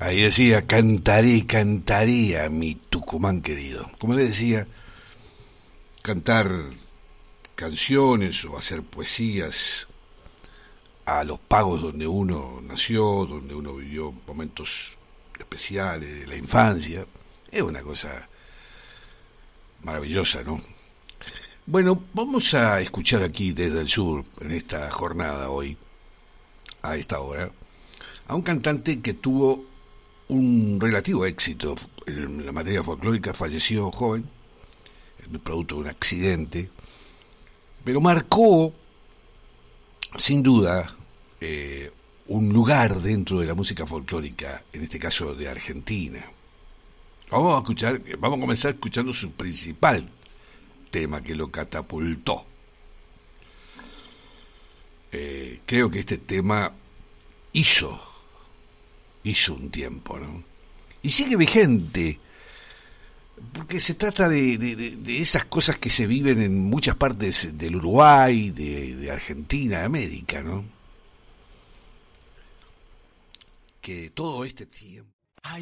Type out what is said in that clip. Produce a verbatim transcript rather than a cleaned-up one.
Ahí decía, cantaré, cantaré a mi Tucumán querido. Como le decía, cantar canciones o hacer poesías a los pagos donde uno nació, donde uno vivió momentos especiales de la infancia, es una cosa maravillosa, ¿no? Bueno, vamos a escuchar aquí desde el sur, en esta jornada hoy, a esta hora, a un cantante que tuvo un relativo éxito en la materia folclórica. Falleció joven, producto de un accidente, pero marcó, sin duda, eh, un lugar dentro de la música folclórica, en este caso de Argentina. Vamos a escuchar, vamos a comenzar escuchando su principal tema que lo catapultó. Eh, creo que este tema hizo, hizo un tiempo, ¿no? Y sigue vigente, porque se trata de, de, de esas cosas que se viven en muchas partes del Uruguay, de, de Argentina, de América, ¿no? Que todo este tiempo